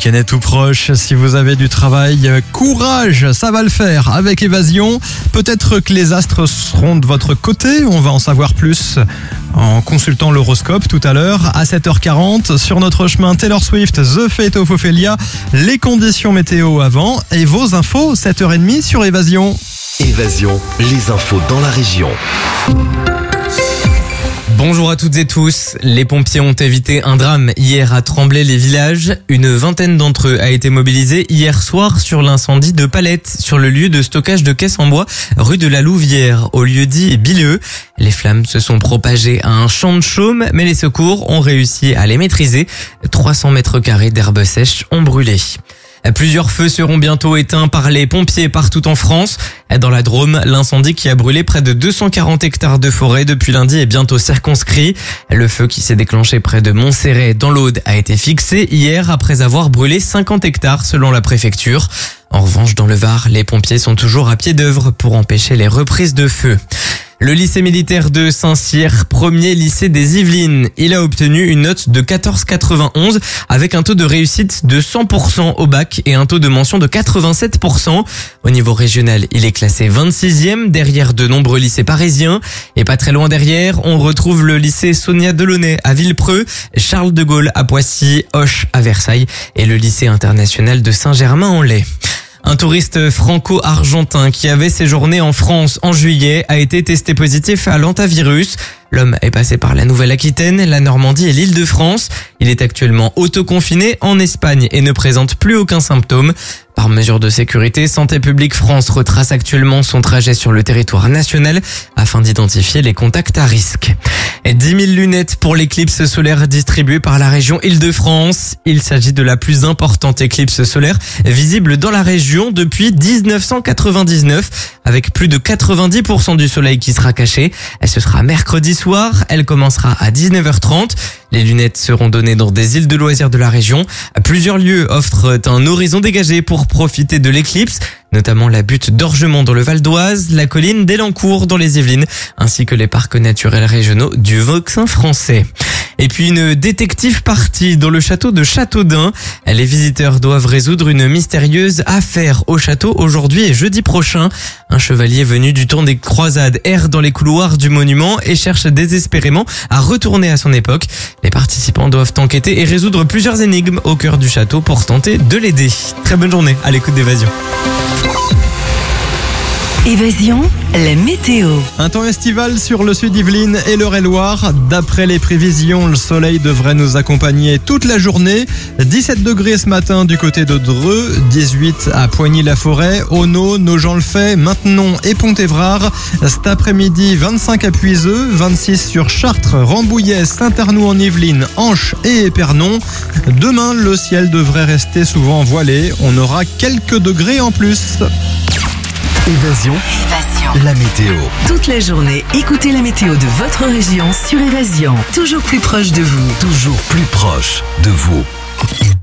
week-end est tout proche. Si vous avez du travail, courage, ça va le faire avec Évasion. Peut-être que les astres seront de votre côté. On va en savoir plus en consultant l'horoscope tout à l'heure à 7h40 sur notre chemin Taylor Swift, The Fate of Ophelia, les conditions météo avant et vos infos 7h30 sur Évasion. Évasion, les infos dans la région. Bonjour à toutes et tous. Les pompiers ont évité un drame hier à Tremblay-les-Villages. Une vingtaine d'entre eux a été mobilisée hier soir sur l'incendie de Palette, sur le lieu de stockage de caisses en bois, rue de la Louvière, au lieu-dit Billeux. Les flammes se sont propagées à un champ de chaume, mais les secours ont réussi à les maîtriser. 300 mètres carrés d'herbes sèches ont brûlé. Plusieurs feux seront bientôt éteints par les pompiers partout en France. Dans la Drôme, l'incendie qui a brûlé près de 240 hectares de forêt depuis lundi est bientôt circonscrit. Le feu qui s'est déclenché près de Montserrat dans l'Aude a été fixé hier après avoir brûlé 50 hectares selon la préfecture. En revanche, dans le Var, les pompiers sont toujours à pied d'œuvre pour empêcher les reprises de feu. Le lycée militaire de Saint-Cyr, premier lycée des Yvelines, il a obtenu une note de 14,91 avec un taux de réussite de 100% au bac et un taux de mention de 87%. Au niveau régional, il est classé 26e derrière de nombreux lycées parisiens. Et pas très loin derrière, on retrouve le lycée Sonia Delaunay à Villepreux, Charles de Gaulle à Poissy, Auch à Versailles et le lycée international de Saint-Germain-en-Laye. Un touriste franco-argentin qui avait séjourné en France en juillet a été testé positif à l'hantavirus. L'homme est passé par la Nouvelle-Aquitaine, la Normandie et l'Île-de-France. Il est actuellement autoconfiné en Espagne et ne présente plus aucun symptôme. Par mesure de sécurité, Santé publique France retrace actuellement son trajet sur le territoire national afin d'identifier les contacts à risque. 10 000 lunettes pour l'éclipse solaire distribuée par la région Île-de-France. Il s'agit de la plus importante éclipse solaire visible dans la région depuis 1999, avec plus de 90% du soleil qui sera caché. Ce sera mercredi soir, elle commencera à 19h30. Les lunettes seront données dans des îles de loisirs de la région. Plusieurs lieux offrent un horizon dégagé pour profiter de l'éclipse, notamment la butte d'Orgemont dans le Val d'Oise, la colline d'Elancourt dans les Yvelines, ainsi que les parcs naturels régionaux du Vauxhall français. Et puis une détective partie dans le château de Châteaudun. Les visiteurs doivent résoudre une mystérieuse affaire au château aujourd'hui et jeudi prochain. Un chevalier venu du temps des croisades erre dans les couloirs du monument et cherche désespérément à retourner à son époque. Les participants doivent enquêter et résoudre plusieurs énigmes au cœur du château pour tenter de l'aider. Très bonne journée à l'écoute d'Évasion. Évasion, la météo. Un temps estival sur le sud Yvelines et l'Eure-et-Loire. D'après les prévisions, le soleil devrait nous accompagner toute la journée. 17 degrés ce matin du côté de Dreux, 18 à Poigny-la-Forêt, Auneau, Nogent-le-Fait, Maintenon et Pont-Évrard. Cet après-midi, 25 à Puiseux, 26 sur Chartres, Rambouillet, Saint-Arnoux en Yvelines, Anche et Épernon. Demain, le ciel devrait rester souvent voilé. On aura quelques degrés en plus. Évasion, la météo. Toute la journée, écoutez la météo de votre région sur Évasion. Toujours plus proche de vous. Toujours plus proche de vous.